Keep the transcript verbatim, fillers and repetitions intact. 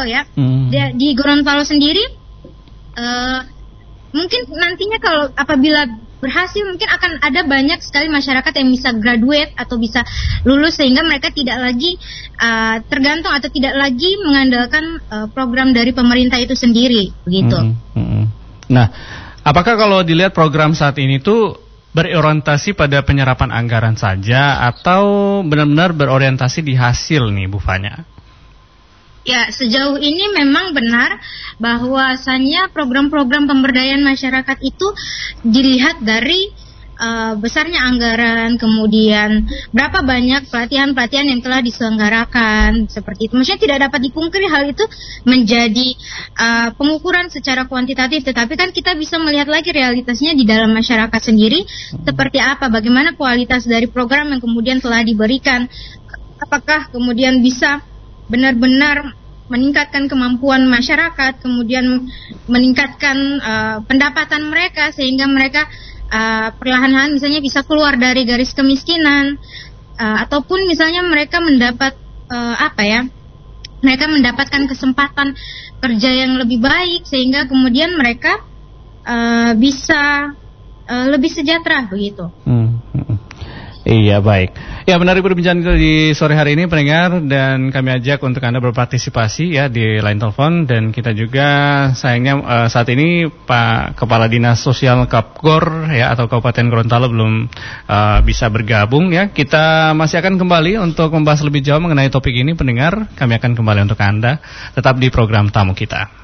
ya. Hmm. Di, di Gorontalo sendiri uh, mungkin nantinya kalau apabila berhasil mungkin akan ada banyak sekali masyarakat yang bisa graduate atau bisa lulus sehingga mereka tidak lagi uh, tergantung atau tidak lagi mengandalkan uh, program dari pemerintah itu sendiri begitu. Hmm, hmm. Nah, apakah kalau dilihat program saat ini tuh berorientasi pada penyerapan anggaran saja atau benar-benar berorientasi di hasil nih Bu Fanya? Ya, sejauh ini memang benar bahwasannya program-program pemberdayaan masyarakat itu dilihat dari uh, besarnya anggaran, kemudian berapa banyak pelatihan-pelatihan yang telah diselenggarakan, seperti itu. Maksudnya tidak dapat dipungkiri hal itu menjadi uh, pengukuran secara kuantitatif, tetapi kan kita bisa melihat lagi realitasnya di dalam masyarakat sendiri, seperti apa, bagaimana kualitas dari program yang kemudian telah diberikan, apakah kemudian bisa benar-benar meningkatkan kemampuan masyarakat, kemudian meningkatkan uh, pendapatan mereka sehingga mereka uh, perlahan-lahan misalnya bisa keluar dari garis kemiskinan, uh, ataupun misalnya mereka mendapat uh, apa ya, mereka mendapatkan kesempatan kerja yang lebih baik sehingga kemudian mereka uh, bisa uh, lebih sejahtera begitu. Hmm. Iya, baik. Ya, benar perbincangan di sore hari ini pendengar, dan kami ajak untuk Anda berpartisipasi ya di line telepon, dan kita juga sayangnya uh, saat ini Pak Kepala Dinas Sosial Kapgor ya atau Kabupaten Gorontalo belum uh, bisa bergabung ya. Kita masih akan kembali untuk membahas lebih jauh mengenai topik ini pendengar. Kami akan kembali untuk Anda tetap di program tamu kita.